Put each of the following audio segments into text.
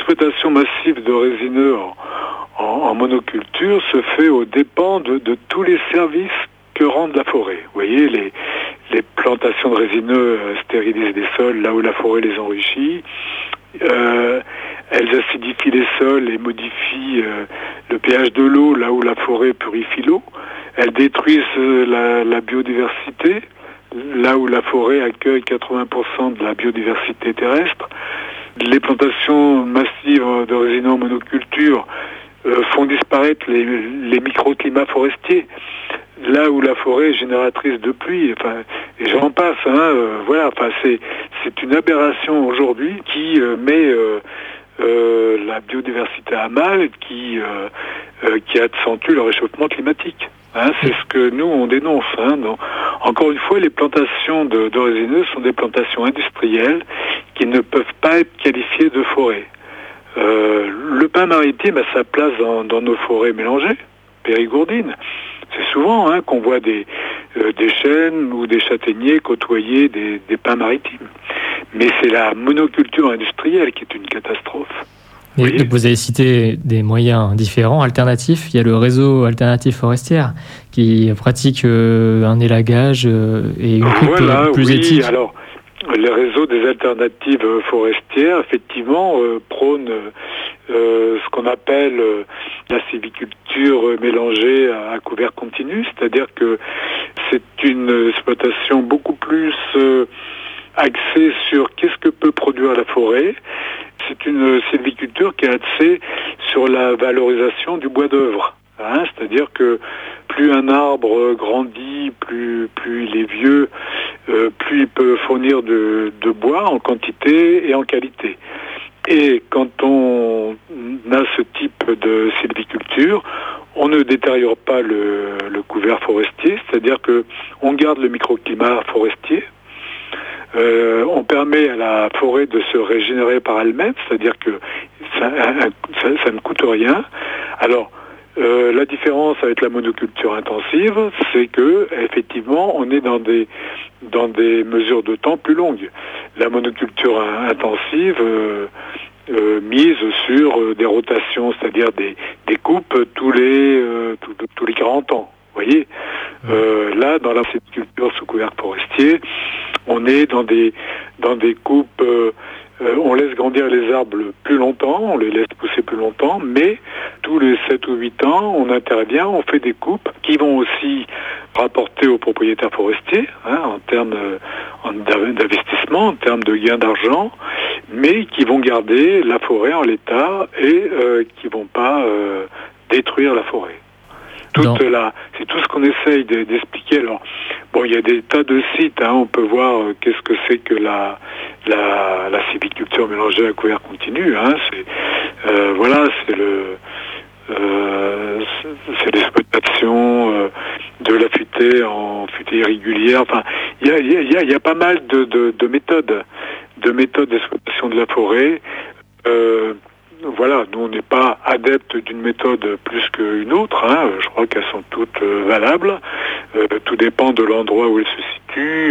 l'exploitation massive de résineux en monoculture se fait aux dépens de tous les services que rend la forêt. Vous voyez, les plantations de résineux stérilisent les sols là où la forêt les enrichit. Elles acidifient les sols et modifient le pH de l'eau là où la forêt purifie l'eau. Elles détruisent la biodiversité là où la forêt accueille 80% de la biodiversité terrestre. Les plantations massives de résineux en monoculture font disparaître les microclimats forestiers. Là où la forêt est génératrice de pluie, et j'en passe, c'est une aberration aujourd'hui qui met la biodiversité à mal, qui accentue le réchauffement climatique. C'est ce que nous on dénonce. Donc, encore une fois, les plantations de résineux sont des plantations industrielles qui ne peuvent pas être qualifiées de forêt. Le pin maritime a sa place dans nos forêts mélangées, périgourdines. C'est souvent qu'on voit des chênes ou des châtaigniers côtoyer des pins maritimes. Mais c'est la monoculture industrielle qui est une catastrophe. Et donc vous avez cité des moyens différents, alternatifs. Il y a le réseau Alternatives Forestières qui pratique un élagage et une coupe plus éthique. Alors, le réseau des alternatives forestières, effectivement, prône ce qu'on appelle la sylviculture mélangée à couvert continu, c'est-à-dire que c'est une exploitation beaucoup plus axée sur qu'est-ce que peut produire la forêt. C'est une sylviculture qui est axée sur la valorisation du bois d'œuvre. C'est-à-dire que plus un arbre grandit, plus il est vieux, plus il peut fournir de bois en quantité et en qualité. Et quand on a ce type de sylviculture, on ne détériore pas le couvert forestier, c'est-à-dire que on garde le microclimat forestier. On permet à la forêt de se régénérer par elle-même, c'est-à-dire que ça ne coûte rien. Alors, la différence avec la monoculture intensive, c'est que effectivement, on est dans des mesures de temps plus longues. La monoculture intensive mise sur des rotations, c'est-à-dire des coupes tous les 40 ans. Vous voyez, là, dans la sylviculture sous couvert forestier, on est dans des coupes. On laisse grandir les arbres plus longtemps, on les laisse pousser plus longtemps, mais tous les 7 ou 8 ans, on intervient, on fait des coupes qui vont aussi rapporter aux propriétaires forestiers, en termes d'investissement, en termes de gains d'argent, mais qui vont garder la forêt en l'état et qui vont pas détruire la forêt. C'est tout ce qu'on essaye d'expliquer. Alors, il y a des tas de sites, on peut voir qu'est-ce que c'est que la sylviculture mélangée à couvert continu. C'est l'exploitation de la futaie en futaie irrégulière. Il y a pas mal de méthodes d'exploitation de la forêt. Nous on n'est pas adeptes d'une méthode plus qu'une autre. Je crois qu'elles sont toutes valables. Tout dépend de l'endroit où elles se situent,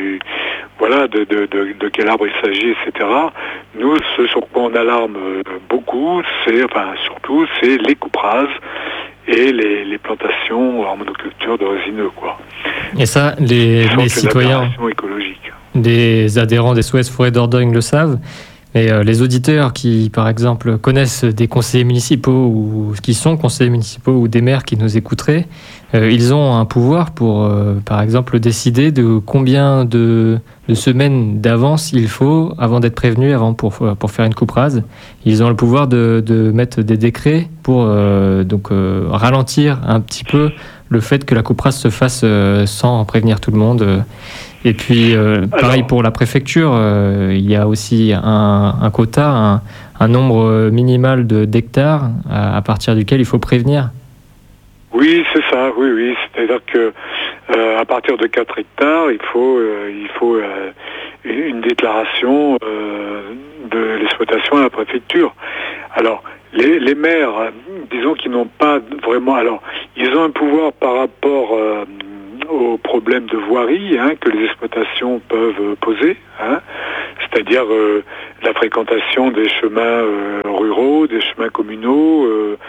de quel arbre il s'agit, etc. Nous, ce sur quoi on alarme beaucoup, c'est les coupes rases et les plantations en monoculture de résineux, quoi. Et ça, les citoyens, les adhérents des SOS Forêt Dordogne le savent. Et les auditeurs qui, par exemple, connaissent des conseillers municipaux ou qui sont conseillers municipaux ou des maires qui nous écouteraient, ils ont un pouvoir pour, par exemple, décider de combien de semaines d'avance il faut avant d'être prévenu, pour faire une coupe rase. Ils ont le pouvoir de mettre des décrets pour ralentir un petit peu le fait que la coupe rase se fasse sans prévenir tout le monde. Et puis, pareil pour la préfecture, il y a aussi un quota, un nombre minimal d'hectares à partir duquel il faut prévenir. Oui, c'est ça, oui. C'est-à-dire que à partir de 4 hectares, il faut une déclaration de l'exploitation à la préfecture. Alors, les maires, disons qu'ils n'ont pas vraiment... Alors, ils ont un pouvoir par rapport... aux problèmes de voirie que les exploitations peuvent poser, c'est-à-dire la fréquentation des chemins ruraux communaux, des chemins communaux,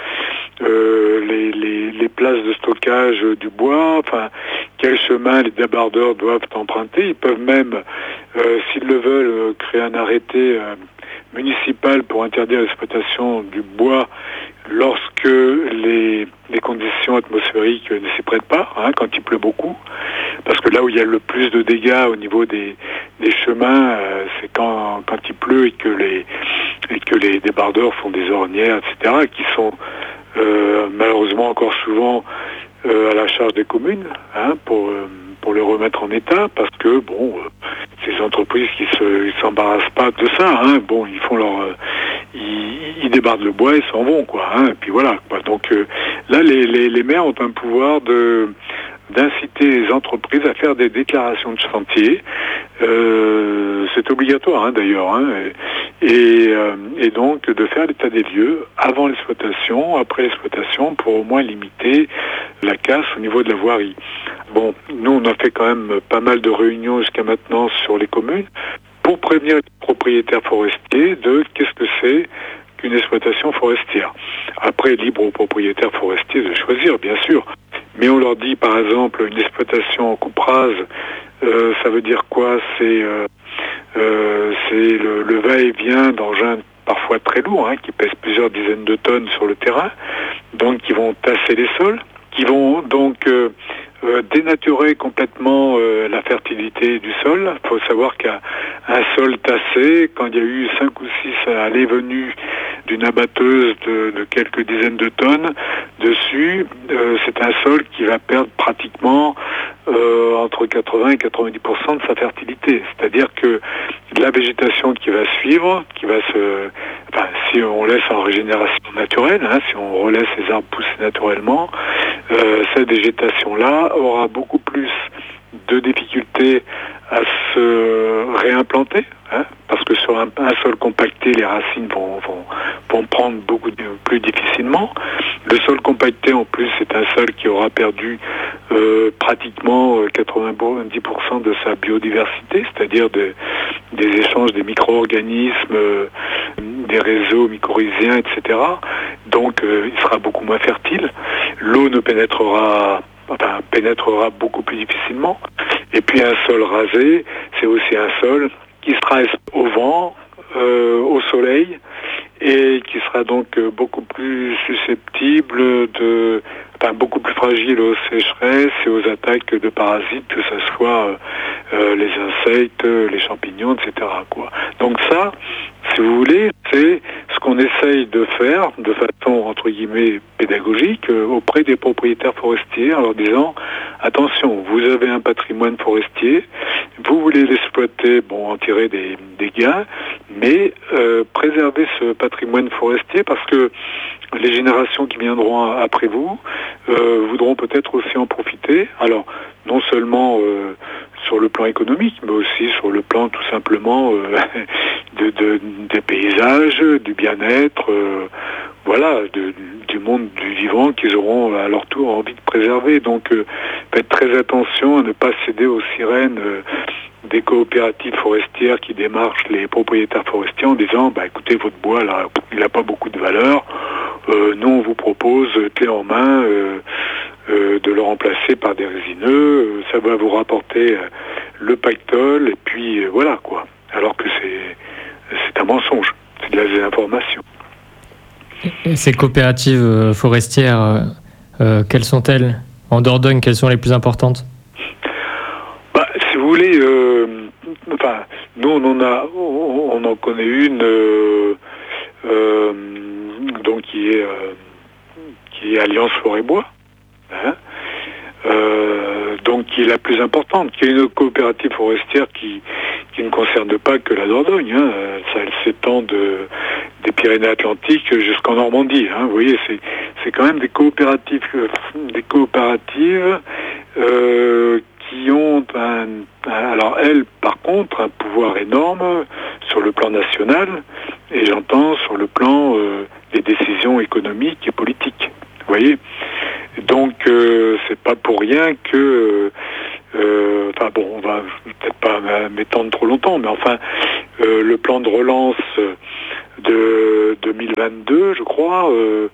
les places de stockage du bois, enfin, quel chemin les débardeurs doivent emprunter. Ils peuvent même, s'ils le veulent, créer un arrêté municipal pour interdire l'exploitation du bois lorsque les conditions atmosphériques ne s'y prêtent pas, quand il pleut beaucoup. Parce que là où il y a le plus de dégâts au niveau des chemins, c'est quand il pleut et que les débardeurs font des ornières, etc., qui sont malheureusement encore souvent à la charge des communes, pour le remettre en état, parce que ces entreprises qui s'embarrassent pas de ça, ils font ils débardent le bois et s'en vont, et puis voilà, quoi. Donc là, les maires ont un pouvoir d'inciter les entreprises à faire des déclarations de chantier. C'est obligatoire d'ailleurs, et donc de faire l'état des lieux avant l'exploitation, après l'exploitation, pour au moins limiter la casse au niveau de la voirie. Bon, nous on a fait quand même pas mal de réunions jusqu'à maintenant sur les communes pour prévenir les propriétaires forestiers de qu'est-ce que c'est qu'une exploitation forestière. Après, libre aux propriétaires forestiers de choisir, bien sûr. Mais on leur dit, par exemple, une exploitation en coupe rase, ça veut dire quoi? C'est le va-et-vient d'engins parfois très lourds, qui pèsent plusieurs dizaines de tonnes sur le terrain, donc qui vont tasser les sols, qui vont donc dénaturer complètement la fertilité du sol. Il faut savoir qu'un sol tassé, quand il y a eu 5 ou 6 allées-venues d'une abatteuse de quelques dizaines de tonnes dessus, c'est un sol qui va perdre pratiquement entre 80 et 90% de sa fertilité. C'est-à-dire que la végétation qui va suivre, si on laisse en régénération naturelle, si on relaisse les arbres pousser naturellement, cette végétation-là aura beaucoup plus de difficultés à se réimplanter, parce que sur un sol compacté, les racines vont prendre beaucoup plus difficilement. Le sol compacté, en plus, c'est un sol qui aura perdu pratiquement 90% de sa biodiversité, c'est-à-dire des échanges des micro-organismes, des réseaux mycorhiziens, etc. Donc, il sera beaucoup moins fertile. L'eau ne pénétrera beaucoup plus difficilement. Et puis un sol rasé, c'est aussi un sol qui sera au vent, au soleil, et qui sera donc beaucoup plus susceptible beaucoup plus fragile aux sécheresses et aux attaques de parasites, que ce soit les insectes, les champignons, etc., Donc ça, si vous voulez, c'est ce qu'on essaye de faire de façon, entre guillemets, pédagogique auprès des propriétaires forestiers, en leur disant, attention, vous avez un patrimoine forestier, vous voulez l'exploiter, en tirer des gains, mais préservez ce patrimoine forestier, parce que les générations qui viendront après vous voudront peut-être aussi en profiter. Alors, non seulement sur le plan économique, mais aussi sur le plan tout simplement des paysages, du bien-être, du monde du vivant qu'ils auront à leur tour envie de préserver. Donc, faites très attention à ne pas céder aux sirènes des coopératives forestières qui démarchent les propriétaires forestiers en disant écoutez, votre bois là, il n'a pas beaucoup de valeur, nous on vous propose clé en main de le remplacer par des résineux, ça va vous rapporter le pactole, et puis voilà quoi. Alors que c'est un mensonge, c'est de la désinformation. Et ces coopératives forestières, quelles sont-elles? En Dordogne, quelles sont les plus importantes? Si vous voulez, nous on en connaît une donc qui est Alliance Forêt-Bois, donc qui est la plus importante, qui est une coopérative forestière qui ne concerne pas que la Dordogne, elle s'étend des Pyrénées-Atlantiques jusqu'en Normandie. Vous voyez, c'est quand même des coopératives qui ont alors elles, par contre, un pouvoir énorme sur le plan national, et j'entends sur le plan des décisions économiques et politiques. Vous voyez, donc c'est pas pour rien que on va peut-être pas m'étendre trop longtemps, mais le plan de relance de 2021 2022, je crois,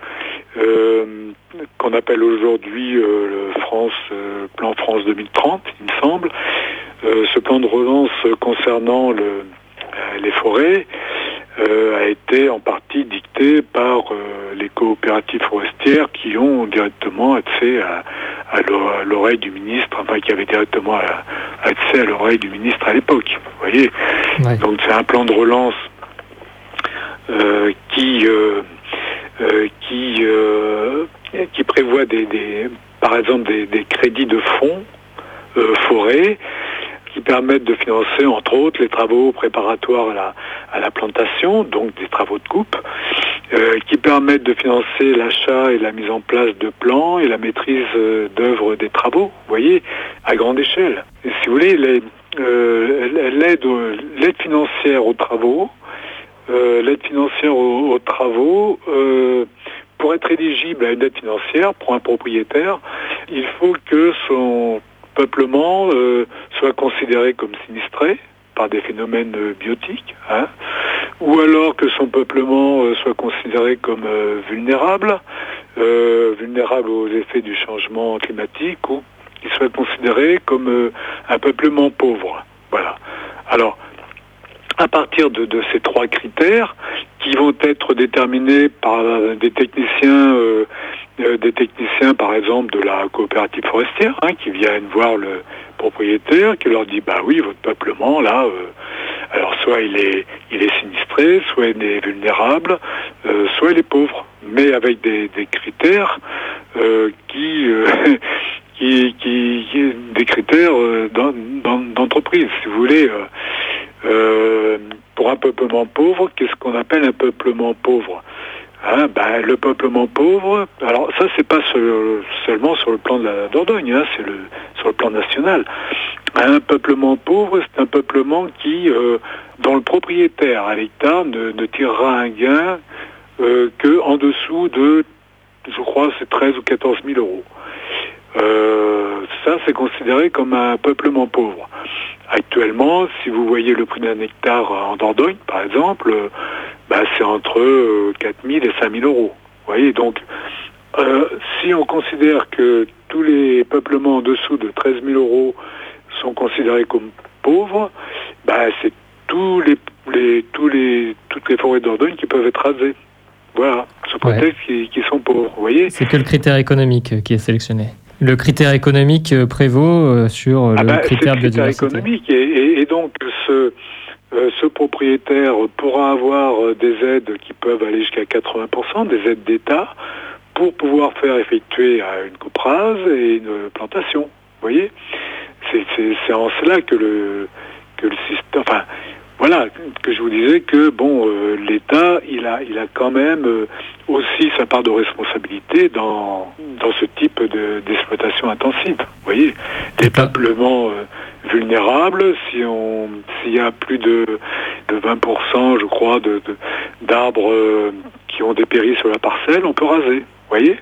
qu'on appelle aujourd'hui le plan France 2030, il me semble. Ce plan de relance concernant les forêts a été en partie dicté par les coopératives forestières qui ont directement accès à l'oreille du ministre, enfin qui avaient directement accès à l'oreille du ministre à l'époque. Vous voyez, ouais. Donc c'est un plan de relance qui prévoit par exemple des crédits de fonds forêt qui permettent de financer entre autres les travaux préparatoires à la plantation, donc des travaux de coupe, qui permettent de financer l'achat et la mise en place de plans et la maîtrise d'œuvres des travaux, vous voyez, à grande échelle. Et si vous voulez, l'aide financière aux travaux, pour être éligible à une aide financière pour un propriétaire, il faut que son peuplement soit considéré comme sinistré par des phénomènes biotiques, ou alors que son peuplement soit considéré comme vulnérable aux effets du changement climatique, ou qu'il soit considéré comme un peuplement pauvre. Voilà. Alors, à partir de ces trois critères, qui vont être déterminés par des techniciens, par exemple, de la coopérative forestière, qui viennent voir le propriétaire, qui leur dit, bah oui, votre peuplement, là, alors soit il est sinistré, soit il est vulnérable, soit il est pauvre, mais avec des critères des critères d'entreprise, si vous voulez. Pour un peuplement pauvre, qu'est-ce qu'on appelle un peuplement pauvre ? Le peuplement pauvre, alors ça c'est pas seulement sur le plan de la Dordogne, c'est sur le plan national. Un peuplement pauvre, c'est un peuplement dont le propriétaire à l'hectare ne tirera un gain que en dessous de, je crois, c'est 13 ou 14 000 euros. Ça, c'est considéré comme un peuplement pauvre. Actuellement, si vous voyez le prix d'un hectare en Dordogne, par exemple, c'est entre 4 000 et 5 000 euros. Vous voyez, donc, si on considère que tous les peuplements en dessous de 13 000 euros sont considérés comme pauvres, c'est toutes les forêts de Dordogne qui peuvent être rasées. Voilà, sous prétexte qu'ils sont pauvres, vous voyez. C'est que le critère économique qui est sélectionné. Le critère économique prévaut sur le critère de biodiversité. Économique et donc ce propriétaire pourra avoir des aides qui peuvent aller jusqu'à 80%, des aides d'État, pour pouvoir faire effectuer une coupe rase et une plantation. Vous voyez, c'est en cela que le système, voilà, que je vous disais que l'État, il a quand même aussi sa part de responsabilité dans ce type d'exploitation intensive. Vous voyez, des peuplements vulnérables, s'il y a plus de 20%, je crois, d'arbres qui ont dépéri sur la parcelle, on peut raser. Vous voyez,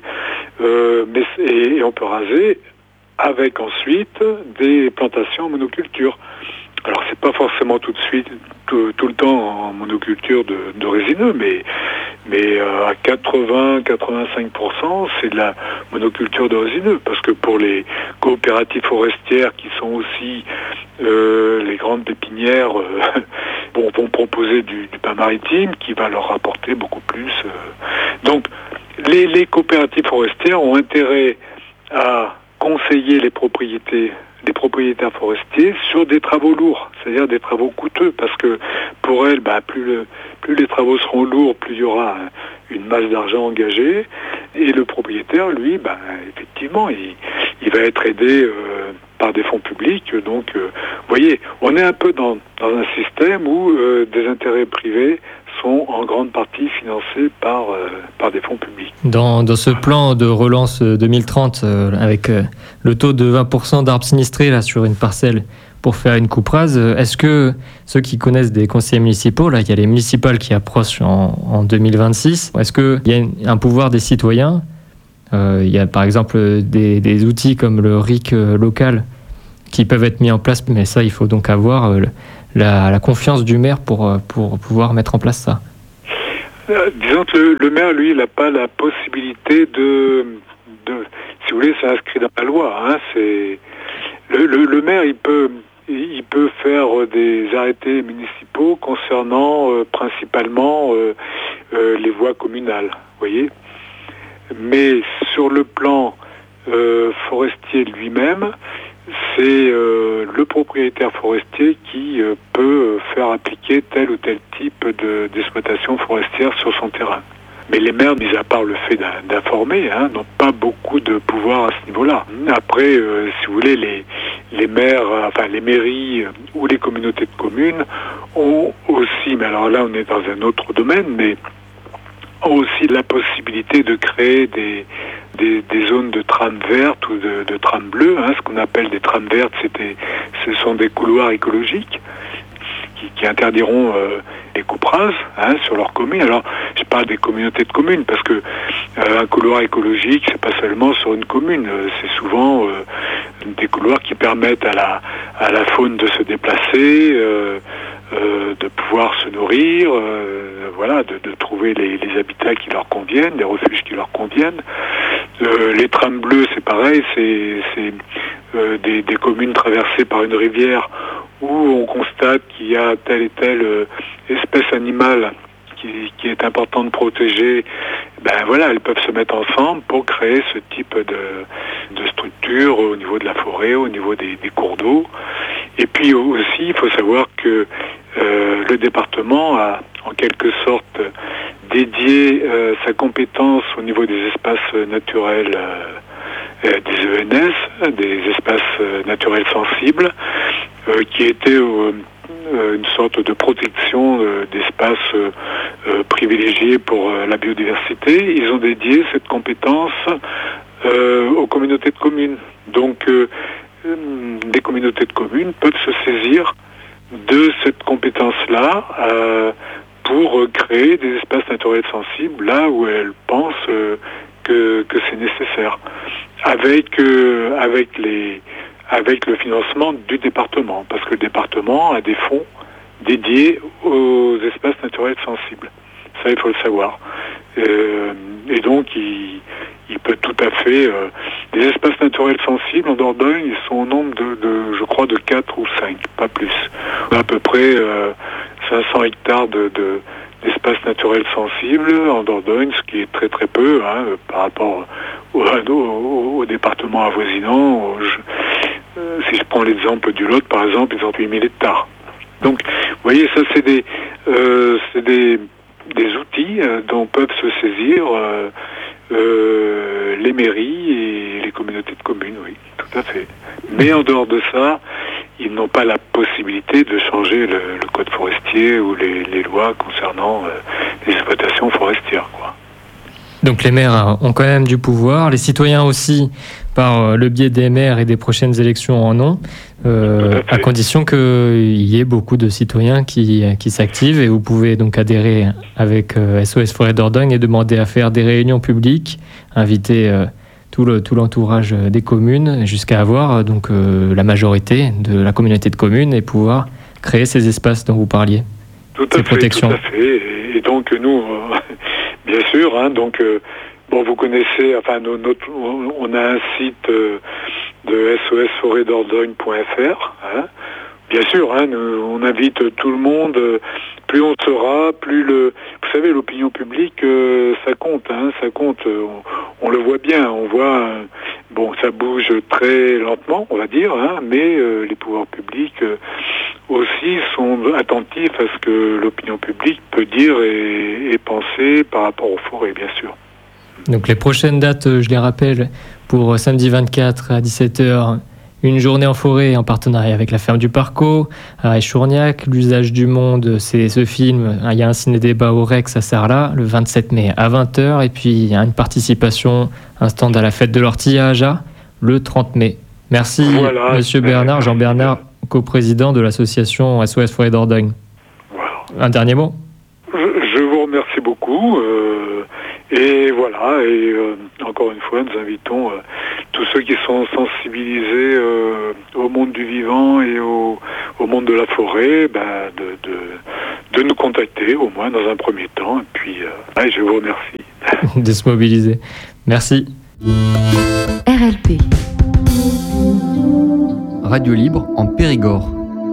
et on peut raser avec ensuite des plantations en monoculture. Alors c'est pas forcément tout de suite, tout le temps en monoculture de résineux, mais à 80-85% c'est de la monoculture de résineux, parce que pour les coopératives forestières qui sont aussi les grandes pépinières vont proposer du pain maritime qui va leur rapporter beaucoup plus. Donc les coopératives forestières ont intérêt à conseiller les propriétaires forestiers sur des travaux lourds, c'est-à-dire des travaux coûteux, parce que pour elles, plus les travaux seront lourds, plus il y aura une masse d'argent engagée, et le propriétaire, lui, effectivement, il va être aidé par des fonds publics. Donc, vous voyez, on est un peu dans un système où des intérêts privés sont en grande partie financés par des fonds publics. Dans ce plan de relance 2030, avec le taux de 20% d'arbres sinistrés là, sur une parcelle pour faire une coupe rase, est-ce que ceux qui connaissent des conseillers municipaux, là il y a les municipales qui approchent en 2026, est-ce qu'il y a un pouvoir des citoyens? Il y a par exemple des outils comme le RIC local qui peuvent être mis en place, mais ça il faut donc avoir la confiance du maire pour pouvoir mettre en place ça. Disons que le maire, lui, il n'a pas la possibilité de, si vous voulez, c'est inscrit dans la loi. Hein, c'est le maire, il peut faire des arrêtés municipaux concernant principalement les voies communales, voyez. Mais sur le plan forestier lui-même, c'est le propriétaire forestier qui peut faire appliquer tel ou tel type d'exploitation forestière sur son terrain. Mais les maires, mis à part le fait d'informer, n'ont pas beaucoup de pouvoir à ce niveau-là. Après, si vous voulez, les maires, les mairies ou les communautés de communes ont aussi, mais alors là on est dans un autre domaine, mais ont aussi la possibilité de créer des zones de trames vertes ou de trames bleues. Ce qu'on appelle des trames vertes, ce sont des couloirs écologiques qui interdiront les coupes rases sur leur commune. Alors, je parle des communautés de communes parce que un couloir écologique, c'est pas seulement sur une commune, c'est souvent des couloirs qui permettent à la faune de se déplacer, de pouvoir se nourrir, de trouver les habitats qui leur conviennent, des refuges qui leur conviennent. Les trames bleues, c'est pareil, c'est des communes traversées par une rivière où on constate qu'il y a telle et telle espèce animale qui est important de protéger. Elles peuvent se mettre ensemble pour créer ce type de structure au niveau de la forêt, au niveau des cours d'eau. Et puis aussi, il faut savoir que le département a en quelque sorte dédié sa compétence au niveau des espaces naturels, des ENS, des espaces naturels sensibles, qui étaient une sorte de protection d'espaces privilégiés pour la biodiversité. Ils ont dédié cette compétence aux communautés de communes. Donc, des communautés de communes peuvent se saisir de cette compétence-là pour créer des espaces naturels sensibles là où elles pensent que c'est nécessaire, avec le financement du département, parce que le département a des fonds dédiés aux espaces naturels sensibles. Ça, il faut le savoir. Et donc, il peut tout à fait... les espaces naturels sensibles en Dordogne, ils sont au nombre je crois, de 4 ou 5, pas plus. On a à peu près 500 hectares d'espaces naturels sensibles en Dordogne, ce qui est très très peu par rapport au département avoisinant. Si je prends l'exemple du Lot, par exemple, ils ont 8000 hectares. Donc, vous voyez, ça c'est des outils dont peuvent se saisir les mairies et les communautés de communes, oui, tout à fait. Mais en dehors de ça, ils n'ont pas la possibilité de changer le code forestier ou les lois concernant les exploitations forestières, quoi. Donc les maires ont quand même du pouvoir, les citoyens aussi, par le biais des maires et des prochaines élections en ont, à condition qu'il y ait beaucoup de citoyens qui s'activent. Et vous pouvez donc adhérer avec SOS Forêt Dordogne et demander à faire des réunions publiques, inviter tout l'entourage des communes jusqu'à avoir donc la majorité de la communauté de communes et pouvoir créer ces espaces dont vous parliez. Tout à fait. Et donc nous... Bien sûr, vous connaissez, on a un site de sosforêtdordogne.fr. Bien sûr, on invite tout le monde. Plus on sera, vous savez, l'opinion publique, ça compte, ça compte. On le voit bien, on voit, ça bouge très lentement, on va dire, mais les pouvoirs publics aussi sont attentifs à ce que l'opinion publique peut dire et penser par rapport aux forêts, bien sûr. Donc les prochaines dates, je les rappelle, pour samedi 24 à 17h, une journée en forêt en partenariat avec la ferme du Parco à Echourgnac. L'usage du monde, c'est ce film. Il y a un ciné-débat au Rex à Sarlat le 27 mai à 20h. Et puis il y a une participation, un stand à la fête de l'ortie à Aja le 30 mai. Merci Monsieur Bernard, Jean-Bernard, coprésident de l'association SOS Forêt Dordogne. Voilà. Un dernier mot ? Je vous remercie beaucoup. Et encore une fois, nous invitons tous ceux qui sont sensibilisés au monde du vivant et au monde de la forêt, de nous contacter, au moins dans un premier temps. Et puis, je vous remercie. De se mobiliser. Merci. RLP. Radio Libre en Périgord.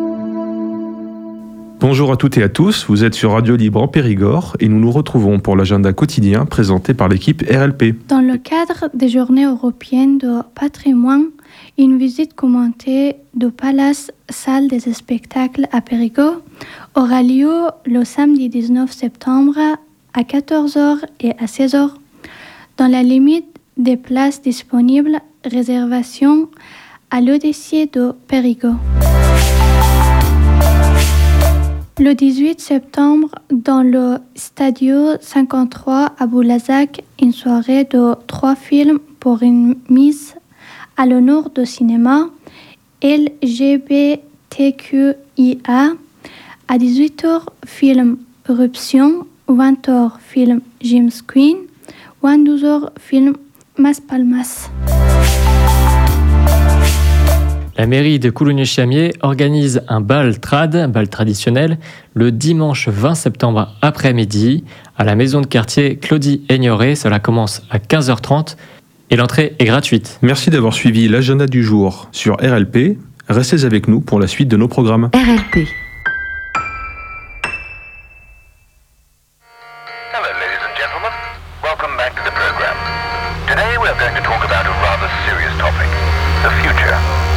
Bonjour à toutes et à tous, vous êtes sur Radio Libre en Périgord et nous nous retrouvons pour l'agenda quotidien présenté par l'équipe RLP. Dans le cadre des Journées européennes de patrimoine, une visite commentée du Palace Salle des spectacles à Périgord aura lieu le samedi 19 septembre à 14h et à 16h. Dans la limite des places disponibles, réservation à l'Odyssée de Périgord. Le 18 septembre, dans le Stadio 53 à Boulazac, une soirée de 3 films pour une mise à l'honneur du cinéma LGBTQIA. À 18h, film Éruption, 20h, film James Queen, 22h, film Mas Palmas. La mairie de Coulommiers-Chamiers organise un bal traditionnel, le dimanche 20 septembre après-midi à la maison de quartier Claudie Aignoret. Cela commence à 15h30 et l'entrée est gratuite. Merci d'avoir suivi l'agenda du jour sur RLP. Restez avec nous pour la suite de nos programmes. RLP. Hello, ladies and gentlemen. Welcome back to the program. Today we are going to talk about a rather serious topic, the future.